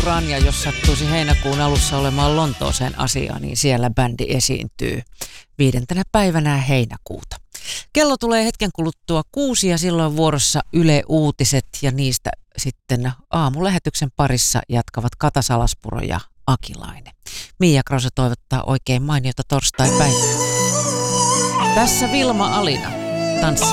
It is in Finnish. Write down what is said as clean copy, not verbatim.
Salaspuraan, ja jos sattuisi heinäkuun alussa olemaan Lontooseen asiaa, niin siellä bändi esiintyy 5. päivänä heinäkuuta. Kello tulee hetken kuluttua 6 ja silloin vuorossa Yle Uutiset ja niistä sitten aamulähetyksen parissa jatkavat Kata Salaspuro ja Akilainen. Mia Krause toivottaa oikein mainiota torstaipäivää. Tässä Vilma Alina, tanssi.